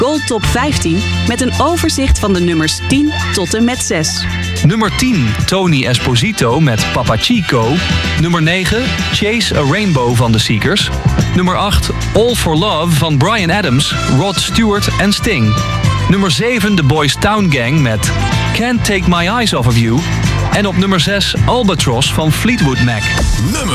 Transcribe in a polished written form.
Gold Top 15 met een overzicht van de nummers 10 tot en met 6. Nummer 10, Tony Esposito met Papa Chico. Nummer 9, Chase a Rainbow van The Seekers. Nummer 8, All for Love van Bryan Adams, Rod Stewart en Sting. Nummer 7, The Boys Town Gang met Can't Take My Eyes Off of You. En op nummer 6, Albatross van Fleetwood Mac.